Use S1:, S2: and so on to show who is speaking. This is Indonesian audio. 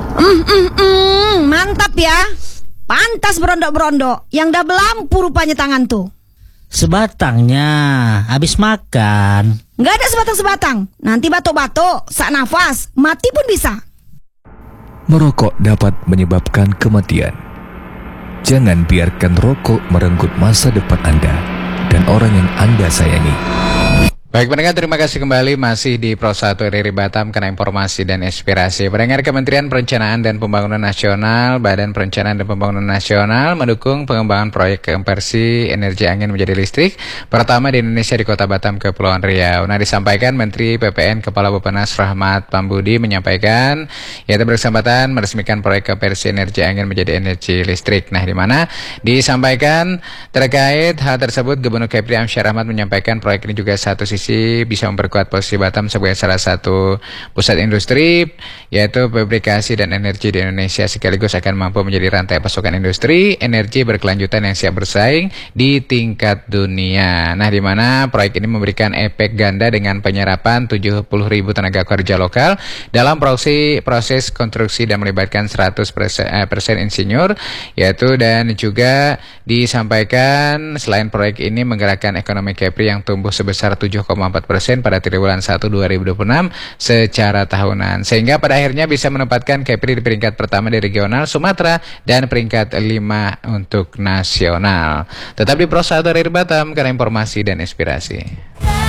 S1: Mantap ya. Pantas berondok-berondok. Yang double lampu rupanya tangan tuh.
S2: Sebatangnya, habis makan.
S1: Nggak ada sebatang-sebatang. Nanti batuk-batuk, sak nafas, mati pun bisa.
S3: Merokok dapat menyebabkan kematian. Jangan biarkan rokok merenggut masa depan Anda dan orang yang Anda sayangi.
S4: Baik pendengar, terima kasih kembali masih di Pro 1 RRI Batam karena informasi dan inspirasi. Pendengar, Kementerian Perencanaan dan Pembangunan Nasional, Badan Perencanaan dan Pembangunan Nasional mendukung pengembangan proyek konversi energi angin menjadi listrik pertama di Indonesia di Kota Batam, Kepulauan Riau. Nah, disampaikan Menteri PPN Kepala Bappenas Rahmat Pambudi menyampaikan yaitu berkesempatan meresmikan proyek konversi energi angin menjadi energi listrik. Nah, di mana disampaikan terkait hal tersebut Gubernur Kepri Amsyar Rahmat menyampaikan proyek ini juga satu sisi bisa memperkuat posisi Batam sebagai salah satu pusat industri yaitu fabrikasi dan energi di Indonesia, sekaligus akan mampu menjadi rantai pasokan industri energi berkelanjutan yang siap bersaing di tingkat dunia. Nah, di mana proyek ini memberikan efek ganda dengan penyerapan 70.000 tenaga kerja lokal dalam proses konstruksi dan melibatkan 100% insinyur yaitu, dan juga disampaikan selain proyek ini menggerakkan ekonomi Kepri yang tumbuh sebesar 7,4% pada triwulan 1 2026 secara tahunan, sehingga pada akhirnya bisa menempatkan Kepri di peringkat pertama di regional Sumatera dan peringkat 5 untuk nasional. Tetap di Pro 1 RRI Batam karena informasi dan inspirasi.